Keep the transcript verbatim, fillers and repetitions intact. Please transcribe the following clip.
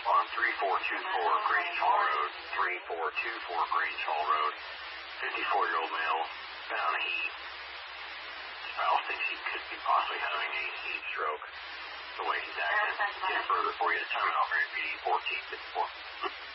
on three four two four Grange Hall Road, three four two four Grange Hall Road, fifty-four-year-old male, found heat. Spouse thinks he could be possibly having a heat stroke. The way he's acting, get further for you. Time out, Grand P D fourteen fifty-four.